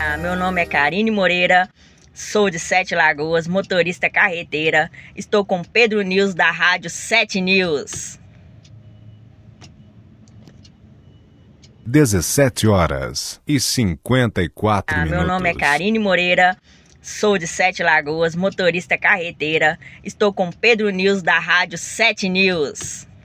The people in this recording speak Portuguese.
Meu nome é Karine Moreira, sou de Sete Lagoas, motorista carreteira. Estou com Pedro News da Rádio 7 News. 17h54. Meu nome é Karine Moreira, sou de Sete Lagoas, motorista carreteira. Estou com Pedro News da Rádio 7 News.